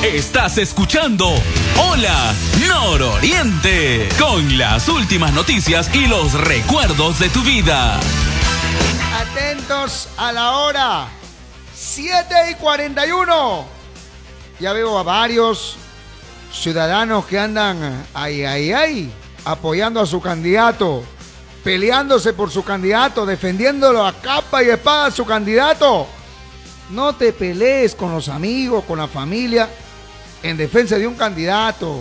Estás escuchando Hola Nororiente, con las últimas noticias y los recuerdos de tu vida. Atentos a la hora, 7:41. Ya veo a varios ciudadanos que andan apoyando a su candidato, peleándose por su candidato, defendiéndolo a capa y espada a su candidato. No te pelees con los amigos, con la familia, en defensa de un candidato.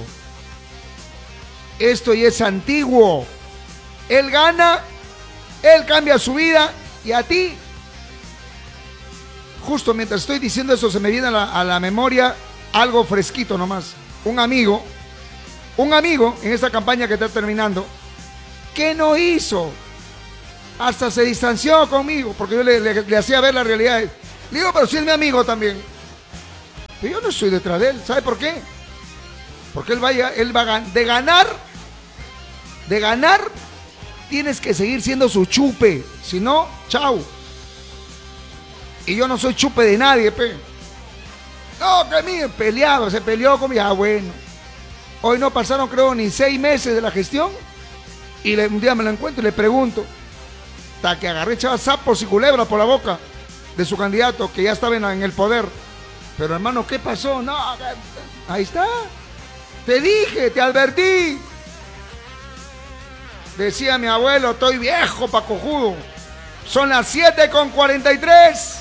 Esto ya es antiguo. Él gana, él cambia su vida y a ti. Justo mientras estoy diciendo eso se me viene a la memoria algo fresquito nomás. Un amigo en esta campaña que está terminando, ¿qué no hizo? Hasta se distanció conmigo porque yo le hacía ver la realidad. Le digo, pero si es mi amigo también. Pero yo no estoy detrás de él. ¿Sabe por qué? Porque él va de ganar, tienes que seguir siendo su chupe. Si no, chau. Y yo no soy chupe de nadie, pe. No, que mí se peleó conmigo. Ah, bueno. Hoy no pasaron, creo, ni 6 meses de la gestión. Y un día me lo encuentro y le pregunto. Hasta que agarré, echaba sapos y culebras por la boca de su candidato, que ya estaba en el poder. Pero hermano, ¿qué pasó? No, ahí está. Te dije, te advertí. Decía mi abuelo, estoy viejo pa' cojudo. Son las 7:43.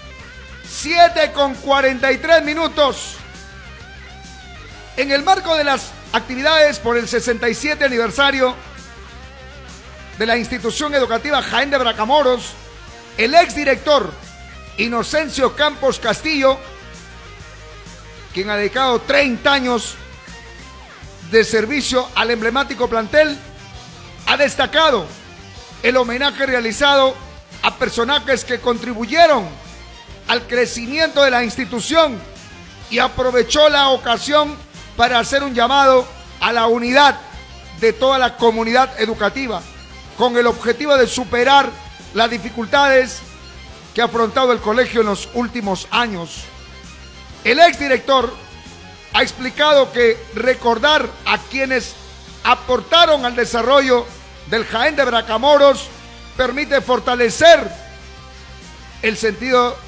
7:43 minutos. En el marco de las actividades por el 67 aniversario de la institución educativa Jaén de Bracamoros, el exdirector Inocencio Campos Castillo, quien ha dedicado 30 años de servicio al emblemático plantel, ha destacado el homenaje realizado a personajes que contribuyeron al crecimiento de la institución y aprovechó la ocasión para hacer un llamado a la unidad de toda la comunidad educativa con el objetivo de superar las dificultades que ha afrontado el colegio en los últimos años. El exdirector ha explicado que recordar a quienes aportaron al desarrollo del Jaén de Bracamoros permite fortalecer el sentido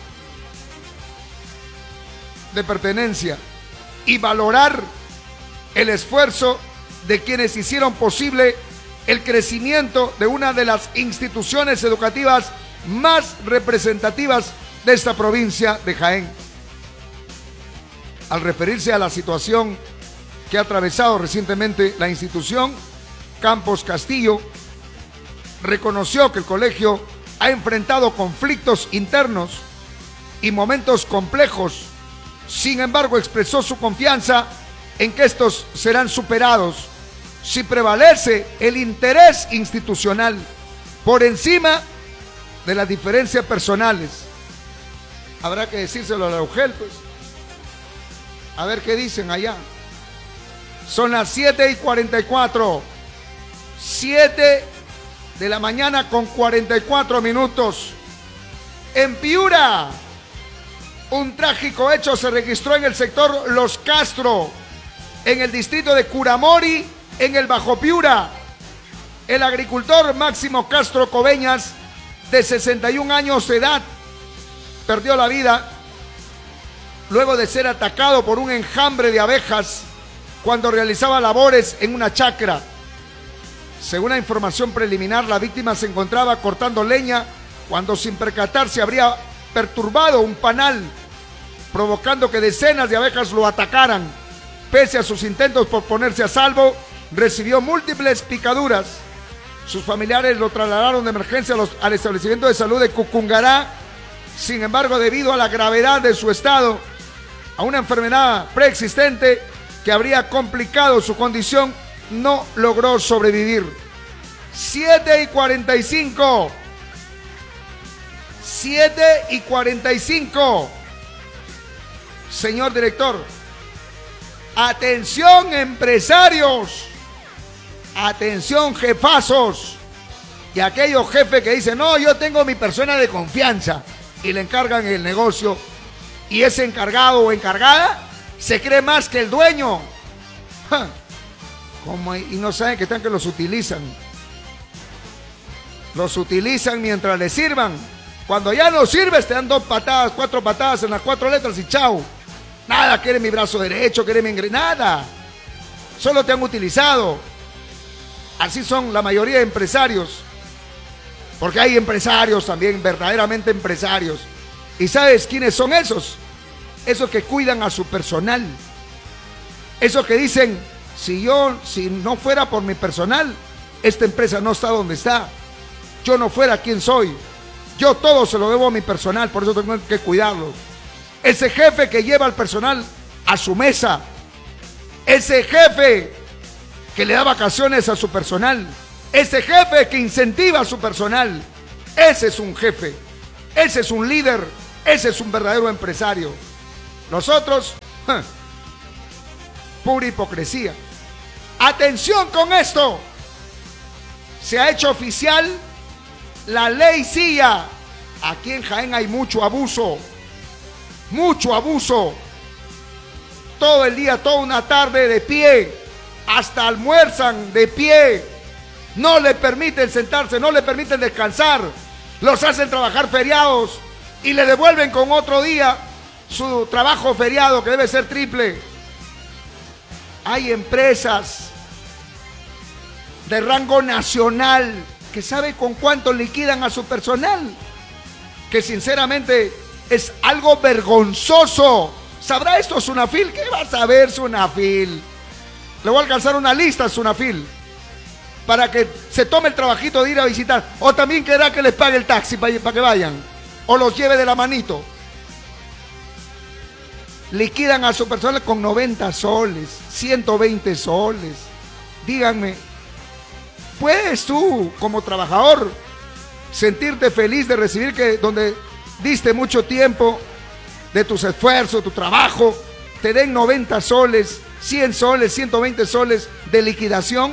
de pertenencia y valorar el esfuerzo de quienes hicieron posible el crecimiento de una de las instituciones educativas más representativas de esta provincia de Jaén. Al referirse a la situación que ha atravesado recientemente la institución, Campos Castillo reconoció que el colegio ha enfrentado conflictos internos y momentos complejos. Sin embargo, expresó su confianza en que estos serán superados si prevalece el interés institucional por encima de las diferencias personales. Habrá que decírselo a la UGEL, pues. A ver qué dicen allá. Son las 7:44. 7 de la mañana con 44 minutos. En Piura, un trágico hecho se registró en el sector Los Castro, en el distrito de Curamori, en el Bajo Piura. El agricultor Máximo Castro Coveñas, de 61 años de edad, perdió la vida luego de ser atacado por un enjambre de abejas cuando realizaba labores en una chacra. Según la información preliminar, la víctima se encontraba cortando leña cuando, sin percatarse, habría perturbado un panal, provocando que decenas de abejas lo atacaran. Pese a sus intentos por ponerse a salvo, recibió múltiples picaduras. Sus familiares lo trasladaron de emergencia al establecimiento de salud de Cucungará. Sin embargo, debido a la gravedad de su estado, a una enfermedad preexistente que habría complicado su condición, no logró sobrevivir. 7:45. 7:45. Señor director, atención empresarios, atención jefazos y aquellos jefes que dicen, no, yo tengo mi persona de confianza y le encargan el negocio y ese encargado o encargada se cree más que el dueño. Y no saben que están que los utilizan. Los utilizan mientras les sirvan. Cuando ya no sirves, te dan 2 patadas, 4 patadas en las 4 letras y chao. Nada, quiere mi brazo derecho, quiere mi nada. Solo te han utilizado. Así son la mayoría de empresarios. Porque hay empresarios también, verdaderamente empresarios. ¿Y sabes quiénes son esos? Esos que cuidan a su personal. Esos que dicen, si no fuera por mi personal, esta empresa no está donde está. Yo no fuera quien soy. Yo todo se lo debo a mi personal, por eso tengo que cuidarlo. Ese jefe que lleva al personal a su mesa. Ese jefe que le da vacaciones a su personal. Ese jefe que incentiva a su personal. Ese es un jefe. Ese es un líder. Ese es un verdadero empresario. Los otros, pura hipocresía. Atención con esto. Se ha hecho oficial la ley Silla. Aquí en Jaén hay mucho abuso. Mucho abuso. Todo el día, toda una tarde de pie. Hasta almuerzan de pie. No le permiten sentarse, no le permiten descansar. Los hacen trabajar feriados y le devuelven con otro día su trabajo feriado, que debe ser triple. Hay empresas de rango nacional que sabe con cuánto liquidan a su personal, que sinceramente es algo vergonzoso. ¿Sabrá esto Sunafil? ¿Qué va a saber Sunafil? Le voy a alcanzar una lista, Sunafil, para que se tome el trabajito de ir a visitar. O también querrá que les pague el taxi para que vayan, o los lleve de la manito. Liquidan a su personal con 90 soles, 120 soles. Díganme, ¿puedes tú, como trabajador, sentirte feliz de recibir que donde diste mucho tiempo de tus esfuerzos, tu trabajo, te den 90 soles, 100 soles, 120 soles de liquidación?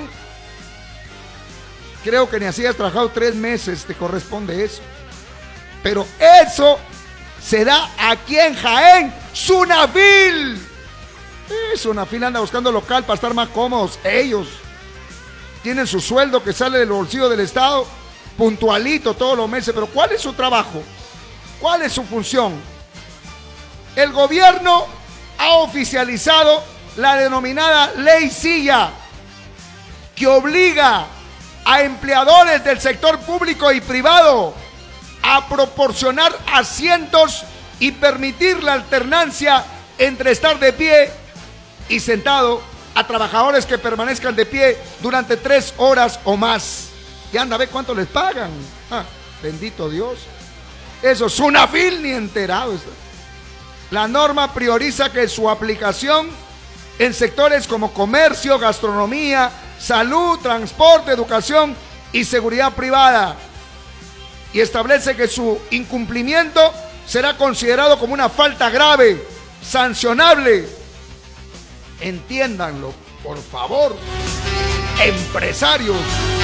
Creo que ni así has trabajado 3 meses, te corresponde eso. Pero eso se da aquí en Jaén. Sunafil. Sunafil anda buscando local para estar más cómodos. Ellos tienen su sueldo que sale del bolsillo del Estado, puntualito todos los meses. Pero ¿cuál es su trabajo? ¿Cuál es su función? El gobierno ha oficializado la denominada Ley Silla, que obliga a empleadores del sector público y privado a proporcionar asientos y permitir la alternancia entre estar de pie y sentado a trabajadores que permanezcan de pie durante 3 horas o más. Y anda a ver cuánto les pagan. Bendito Dios. Eso, Sunafil ni enterado está. La norma prioriza que su aplicación en sectores como comercio, gastronomía, salud, transporte, educación y seguridad privada, y establece que su incumplimiento será considerado como una falta grave, sancionable. Entiéndanlo, por favor, empresarios.